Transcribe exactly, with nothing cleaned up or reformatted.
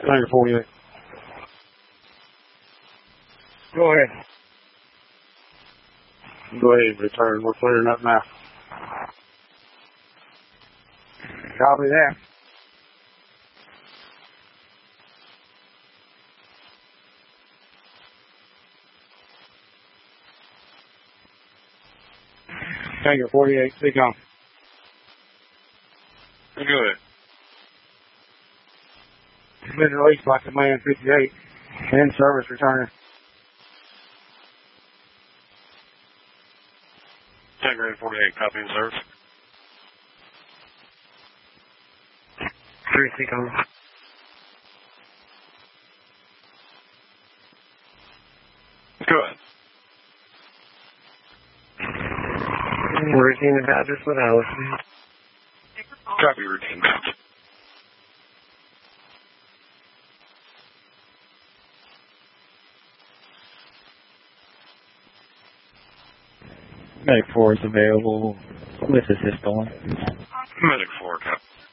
Tiger forty-eight. Go ahead. Go ahead, return. We're clearing up now. Copy that. Tiger forty-eight, be gone. Go ahead. Been released by Command fifty-eight. In service returning. Tiger forty-eight, copy and service. Three, six, on. Go ahead. Routine and Badgers with Alice. Copy routine match. Medic four is available with assist on. Medic four, copy.